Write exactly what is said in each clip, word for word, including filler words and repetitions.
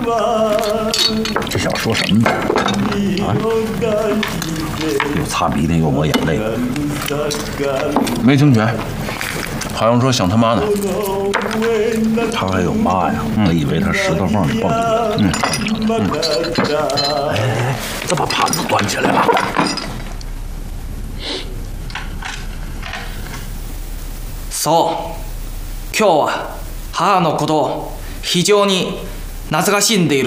这小子说什么呢？啊？又擦鼻涕又抹眼泪。 没听全，好像说想他妈呢。 他还有妈呀！我以为他石头缝里蹦的。嗯嗯。哎哎哎，这把盘子端起来了。 そう、今日は母のことを非常に懐かしんでいる。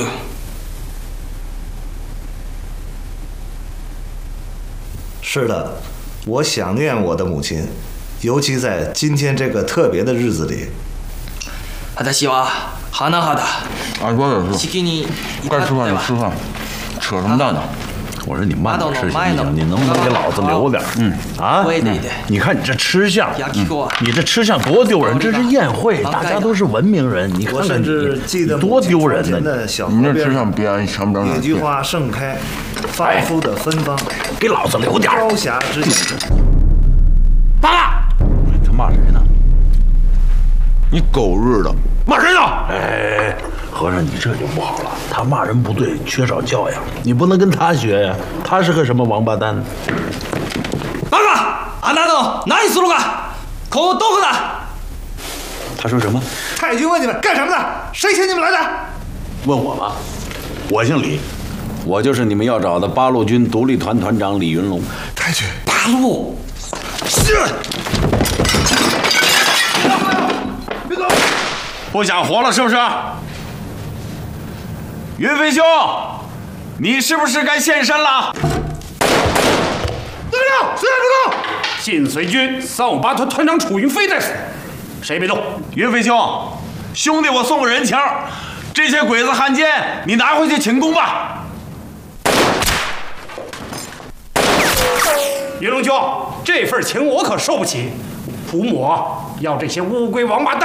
是的，我想念我的母亲，尤其在今天这个特别的日子里。 私は甚だ啊，说也是。 式に该吃饭就吃饭，扯什么淡呢？ 我说你慢点吃行不行？你能不能给老子留点？嗯啊，嗯，你看你这吃相，嗯，你这吃相多丢人！这是宴会，大家都是文明人，你看看你多丢人呢！ 你这吃相别想不着哪野菊花盛开，芳肤的芬芳， 给老子留点！ 朝霞之影。 爸爸，他骂谁呢？ 你狗日的！ 骂谁呢？哎，和尚，你这就不好了。他骂人不对，缺少教养，你不能跟他学呀。他是个什么王八蛋？ バカ！あなた何するか？ここどこだ？ 他说什么？ 太君问你们干什么的？谁请你们来的？ 问我吗？我姓李，我就是你们要找的八路军独立团团长李云龙。 太君， 八路是。 不想活了是不是？云飞兄，你是不是该现身了？ 司令，司令不动！晋绥军三五八团团长楚云飞在此，谁别动？ 云飞兄，兄弟我送个人情，这些鬼子汉奸你拿回去请功吧。 云龙兄，这份情我可受不起。楚母要这些乌龟王八蛋